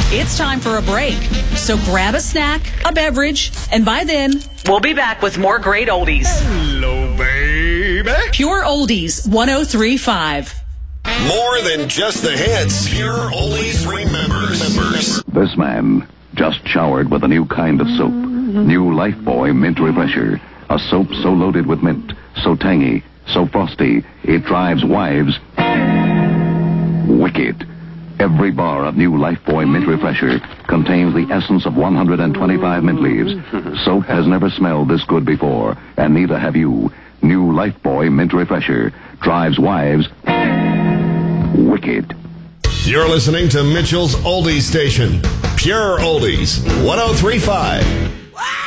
it's time for a break. So grab a snack, a beverage, and by then, we'll be back with more great oldies. Hello, baby. Pure Oldies 103.5. More than just the hits. Pure Oldies remembers. This man just showered with a new kind of soap. New Lifebuoy Mint Refresher. A soap so loaded with mint, so tangy, so frosty, it drives wives wicked. Every bar of new Lifebuoy Mint Refresher contains the essence of 125 mint leaves. Soap has never smelled this good before, and neither have you. New Lifebuoy Mint Refresher drives wives wicked. You're listening to Mitchell's Oldie Station. Pure Oldies 103.5.